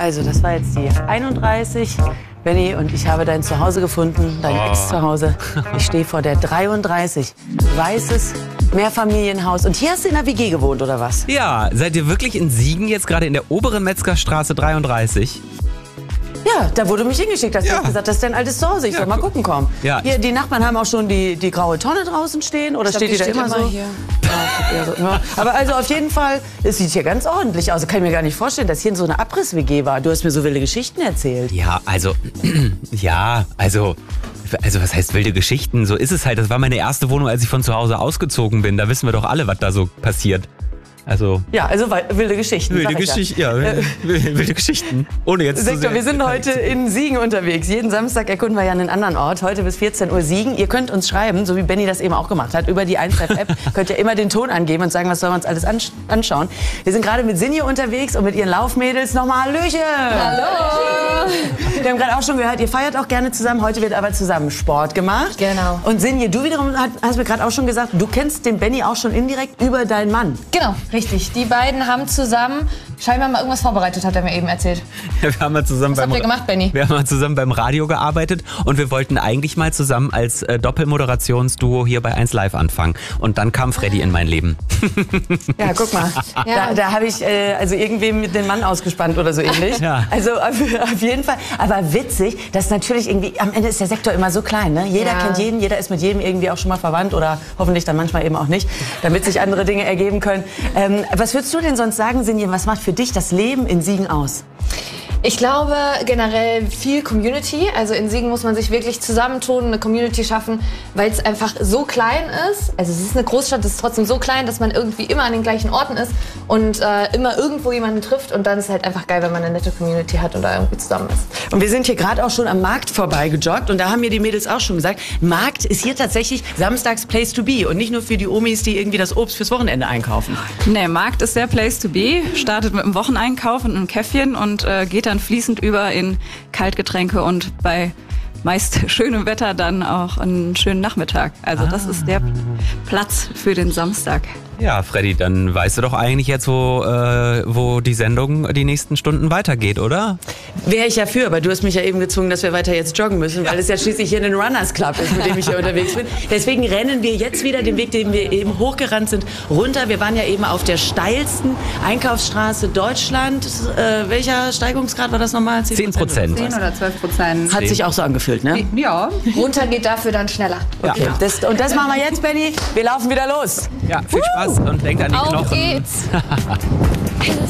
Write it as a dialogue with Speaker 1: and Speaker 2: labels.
Speaker 1: Also, das war jetzt die 31. Benni, und ich habe dein Zuhause gefunden, dein Ex-Zuhause. Ich stehe vor der 33. Weißes Mehrfamilienhaus. Und hier hast du in der WG gewohnt, oder was?
Speaker 2: Ja, seid ihr wirklich in Siegen jetzt gerade in der oberen Metzgerstraße 33?
Speaker 1: Ja, da wurde mich hingeschickt. Hast du gesagt, das ist dein altes Zuhause. Ich soll mal gucken kommen.
Speaker 2: Ja.
Speaker 1: Hier, die Nachbarn haben auch schon die graue Tonne draußen stehen. Oder steht die da immer so? Hier. Ja. Aber also auf jeden Fall, es sieht hier ganz ordentlich aus. Ich kann mir gar nicht vorstellen, dass hier so eine Abriss-WG war. Du hast mir so wilde Geschichten erzählt.
Speaker 2: Ja, also, was heißt wilde Geschichten? So ist es halt. Das war meine erste Wohnung, als ich von zu Hause ausgezogen bin. Da wissen wir doch alle, was da so passiert. Also
Speaker 1: wilde Geschichten.
Speaker 2: Wilde Geschichten. Ohne jetzt zu
Speaker 1: Sektor, wir sind heute in Siegen unterwegs. Jeden Samstag erkunden wir ja einen anderen Ort. Heute bis 14 Uhr Siegen. Ihr könnt uns schreiben, so wie Benni das eben auch gemacht hat, über die 1Live-App. Könnt ihr immer den Ton angeben und sagen, was sollen wir uns alles anschauen. Wir sind gerade mit Sinje unterwegs und mit ihren Laufmädels. Nochmal Hallöchen! Hallo! Wir haben gerade auch schon gehört, ihr feiert auch gerne zusammen. Heute wird aber zusammen Sport gemacht.
Speaker 3: Genau.
Speaker 1: Und Sinje, du wiederum hast mir gerade auch schon gesagt, du kennst den Benni auch schon indirekt über deinen Mann.
Speaker 3: Genau. Richtig, die beiden haben zusammen scheinbar mal irgendwas vorbereitet, hat er mir eben erzählt.
Speaker 2: Ja, wir haben mal zusammen
Speaker 3: Was habt ihr gemacht, Benni?
Speaker 2: Wir haben mal zusammen beim Radio gearbeitet und wir wollten eigentlich mal zusammen als Doppelmoderationsduo hier bei 1Live anfangen. Und dann kam Freddy in mein Leben.
Speaker 1: Ja, guck mal.
Speaker 3: Ja.
Speaker 1: Da habe ich also irgendwem mit den Mann ausgespannt oder so ähnlich.
Speaker 2: Ja.
Speaker 1: Also auf jeden Fall. Aber witzig, dass natürlich irgendwie, am Ende ist der Sektor immer so klein. Ne? Jeder kennt jeden, jeder ist mit jedem irgendwie auch schon mal verwandt oder hoffentlich dann manchmal eben auch nicht, damit sich andere Dinge ergeben können. Was würdest du denn sonst sagen, Sinje, was macht für dich das Leben in Siegen aus?
Speaker 3: Ich glaube generell viel Community. Also in Siegen muss man sich wirklich zusammentun, eine Community schaffen, weil es einfach so klein ist. Also es ist eine Großstadt, es ist trotzdem so klein, dass man irgendwie immer an den gleichen Orten ist und immer irgendwo jemanden trifft. Und dann ist es halt einfach geil, wenn man eine nette Community hat und da irgendwie zusammen ist.
Speaker 1: Und wir sind hier gerade auch schon am Markt vorbeigejoggt und da haben mir die Mädels auch schon gesagt, Markt ist hier tatsächlich samstags Place to be und nicht nur für die Omis, die irgendwie das Obst fürs Wochenende einkaufen.
Speaker 4: Nee, Markt ist der Place to be, startet mit dem Wocheneinkauf und einem Käffchen und geht dann fließend über in Kaltgetränke und bei meist schönem Wetter dann auch einen schönen Nachmittag. Also das ist der Platz für den Samstag.
Speaker 2: Ja, Freddy, dann weißt du doch eigentlich jetzt, wo die Sendung die nächsten Stunden weitergeht, oder?
Speaker 1: Wäre ich ja für, aber du hast mich ja eben gezwungen, dass wir weiter jetzt joggen müssen, weil es ja schließlich hier ein Runners Club ist, mit dem ich hier unterwegs bin. Deswegen rennen wir jetzt wieder den Weg, den wir eben hochgerannt sind, runter. Wir waren ja eben auf der steilsten Einkaufsstraße Deutschland. Welcher Steigungsgrad war das nochmal?
Speaker 2: 10%.
Speaker 4: 10 oder 12%.
Speaker 1: Hat sich auch so angefühlt, ne?
Speaker 4: Ja.
Speaker 3: Runter geht dafür dann schneller.
Speaker 1: Okay.
Speaker 2: Ja.
Speaker 1: Das machen wir jetzt, Benni. Wir laufen wieder los.
Speaker 2: Ja, viel Spaß und denkt an die
Speaker 3: Auf
Speaker 2: Knochen.
Speaker 3: geht's!